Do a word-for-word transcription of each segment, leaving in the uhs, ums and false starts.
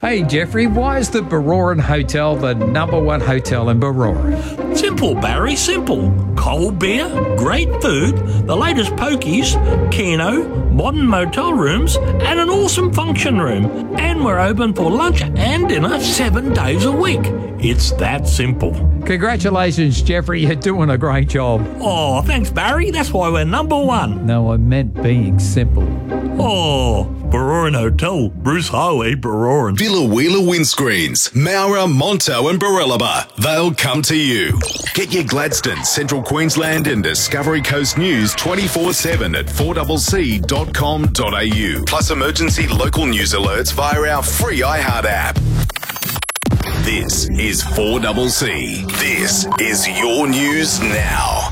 Hey, Jeffrey, why is the Baroran Hotel the number one hotel in Baroran? Simple, Barry, simple. Cold beer, great food, the latest pokies, keno, modern motel rooms, and an awesome function room. And we're open for lunch and dinner seven days a week. It's that simple. Congratulations, Jeffrey. You're doing a great job. Oh, thanks, Barry. That's why we're number one. No, I meant being simple. Oh, Baroran Hotel, Bruce Highway, Baroran. Villa Wheeler Windscreens, Mowra, Monto and Barellaba. They'll come to you. Get your Gladstone, Central Queensland and Discovery Coast news twenty-four seven at four c c dot com dot a u. Plus emergency local news alerts via our free iHeart app. This is four C C. This is your news now.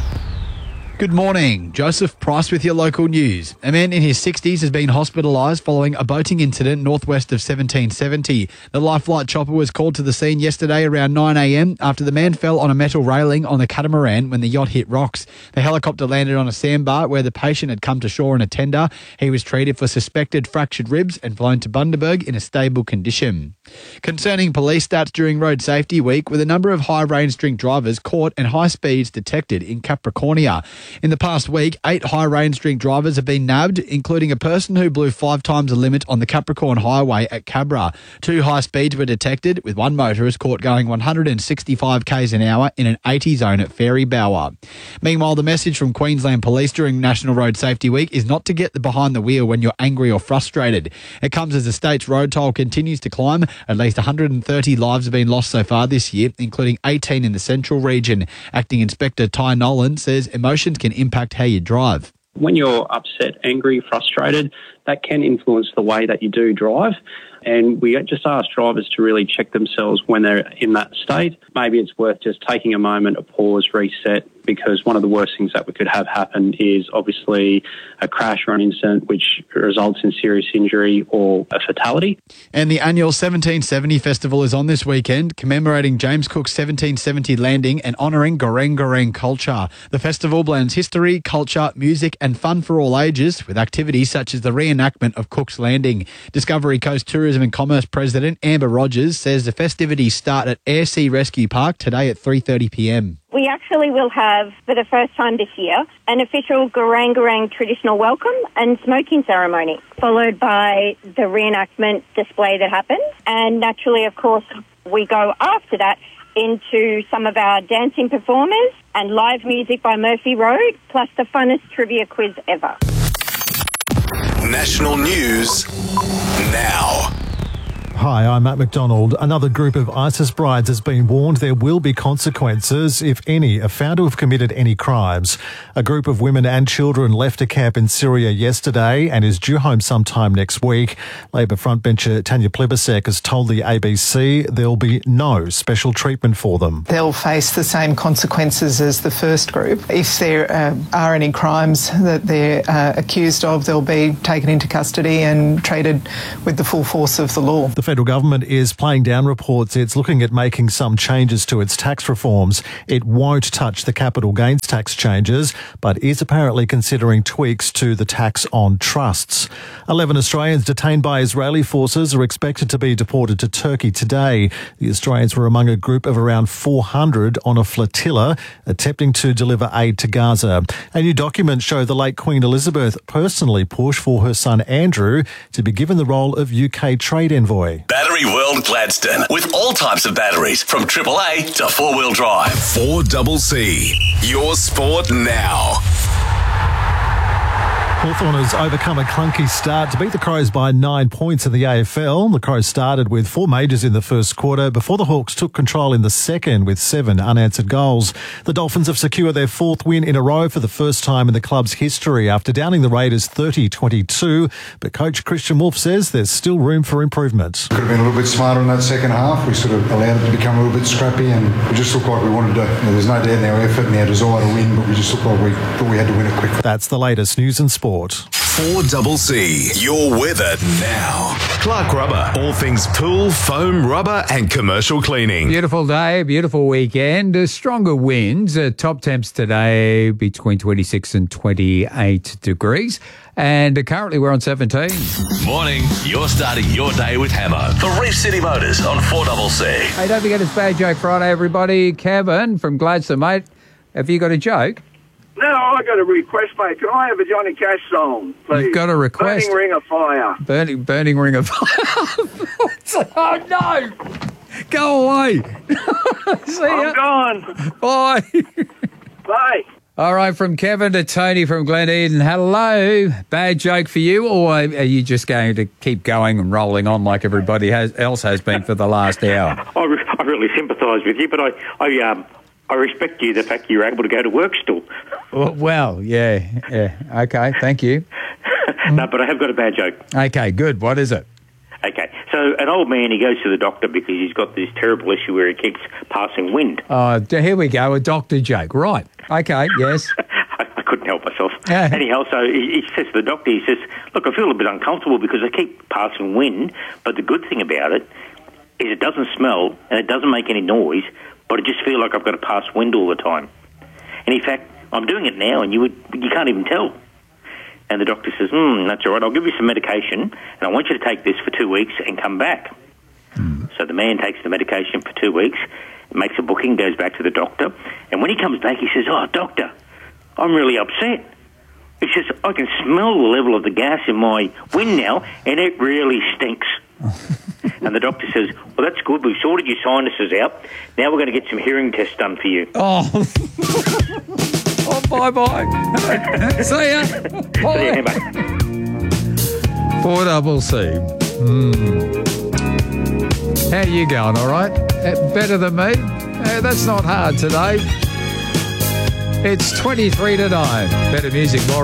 Good morning. Joseph Price with your local news. A man in his sixties has been hospitalised following a boating incident northwest of seventeen seventy. The Life Flight chopper was called to the scene yesterday around nine a m after the man fell on a metal railing on the catamaran when the yacht hit rocks. The helicopter landed on a sandbar where the patient had come to shore in a tender. He was treated for suspected fractured ribs and flown to Bundaberg in a stable condition. Concerning police stats during Road Safety Week, with a number of high range drink drivers caught and high speeds detected in Capricornia. In the past week, eight high-range drink drivers have been nabbed, including a person who blew five times the limit on the Capricorn Highway at Cabra. Two high speeds were detected, with one motorist caught going one hundred sixty-five k's an hour in an eighty zone at Fairy Bower. Meanwhile, the message from Queensland Police during National Road Safety Week is not to get the behind the wheel when you're angry or frustrated. It comes as the state's road toll continues to climb. At least one hundred thirty lives have been lost so far this year, including eighteen in the central region. Acting Inspector Ty Nolan says emotions can impact how you drive. When you're upset, angry, frustrated, that can influence the way that you do drive. And we just ask drivers to really check themselves when they're in that state. Maybe it's worth just taking a moment, a pause, reset, because one of the worst things that we could have happen is obviously a crash or an incident which results in serious injury or a fatality. And the annual seventeen seventy Festival is on this weekend, commemorating James Cook's seventeen seventy landing and honouring Goreng Goreng culture. The festival blends history, culture, music and fun for all ages, with activities such as the reenactment of Cook's Landing. Discovery Coast Tourism and Commerce President Amber Rogers says the festivities start at Air Sea Rescue Park today at three thirty p m. We actually will have, for the first time this year, an official Goreng Goreng traditional welcome and smoking ceremony, followed by the reenactment display that happens. And naturally, of course, we go after that into some of our dancing performers and live music by Murphy Road, plus the funnest trivia quiz ever. National news now. Hi, I'm Matt McDonald. Another group of ISIS brides has been warned there will be consequences, if any, are found to have committed any crimes. A group of women and children left a camp in Syria yesterday and is due home sometime next week. Labor frontbencher Tanya Plibersek has told the A B C there'll be no special treatment for them. They'll face the same consequences as the first group. If there uh, are any crimes that they're uh, accused of, they'll be taken into custody and treated with the full force of the law. The federal government is playing down reports it's looking at making some changes to its tax reforms. It won't touch the capital gains tax changes, but is apparently considering tweaks to the tax on trusts. Eleven Australians detained by Israeli forces are expected to be deported to Turkey today. The Australians were among a group of around four hundred on a flotilla attempting to deliver aid to Gaza. A new document showed the late Queen Elizabeth personally pushed for her son Andrew to be given the role of U K trade envoy. Battery World Gladstone, with all types of batteries, from triple A to four-wheel drive. four C C, your sport now. Hawthorn has overcome a clunky start to beat the Crows by nine points in the A F L. The Crows started with four majors in the first quarter before the Hawks took control in the second with seven unanswered goals. The Dolphins have secured their fourth win in a row for the first time in the club's history after downing the Raiders thirty twenty-two. But coach Christian Wolf says there's still room for improvement. Could have been a little bit smarter in that second half. We sort of allowed it to become a little bit scrappy and it just looked like we wanted to, you know, there's no doubt in our effort and our desire to win, but we just looked like we thought we had to win it quickly. That's the latest news and sport. report. four C C, your weather now. Clark Rubber, all things pool, foam, rubber and commercial cleaning. Beautiful day, beautiful weekend. Uh, stronger winds. Uh, top temps today between twenty-six and twenty-eight degrees. And uh, currently we're on seventeen. Morning, you're starting your day with Hammer for Reef City Motors on four C C. Hey, don't forget it's Bad Joke Friday, everybody. Kevin from Gladstone, mate. Have you got a joke? No, I got a request, mate. Can I have a Johnny Cash song, please? You've got a request? Burning Ring of Fire. Burning, burning ring of fire. Oh, no. Go away. See ya. I'm gone. Bye. Bye. All right, from Kevin to Tony from Glen Eden. Hello. Bad joke for you, or are you just going to keep going and rolling on like everybody has, else has been for the last hour? I, re- I really sympathise with you, but I, I, um, I respect you, the fact you're able to go to work still. Well, well yeah, yeah. Okay, thank you. No, but I have got a bad joke. Okay, good. What is it? Okay, so an old man, he goes to the doctor because he's got this terrible issue where he keeps passing wind. Oh, here we go, a doctor joke. Right. Okay, yes. I, I couldn't help myself. Anyhow, so he, he says to the doctor, he says, look, I feel a bit uncomfortable because I keep passing wind, but the good thing about it is it doesn't smell and it doesn't make any noise, but I just feel like I've got to pass wind all the time. And in fact, I'm doing it now and you would you can't even tell. And the doctor says, hmm, that's all right, I'll give you some medication and I want you to take this for two weeks and come back. Mm. So the man takes the medication for two weeks, makes a booking, goes back to the doctor, and when he comes back he says, oh, doctor, I'm really upset. He says, I can smell the level of the gas in my wind now and it really stinks. And the doctor says, well, that's good. We've sorted your sinuses out. Now we're going to get some hearing tests done for you. Oh, oh bye-bye. See ya. Bye. See ya, mate. four C C. Mm. How you going, all right? Uh, better than me? Uh, that's not hard today. It's twenty-three to nine. Better music, more